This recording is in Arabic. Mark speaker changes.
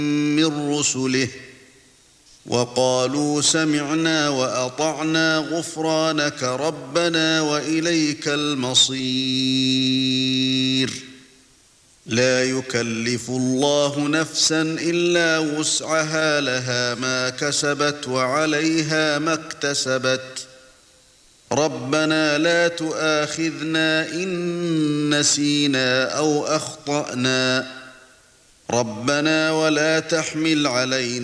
Speaker 1: من رسله وقالوا سمعنا وأطعنا غفرانك ربنا وإليك المصير لا يكلف الله نفسا إلا وسعها لها ما كسبت وعليها ما اكتسبت ربنا لا تؤاخذنا إن نسينا أو أخطأنا ربنا ولا تحمل علينا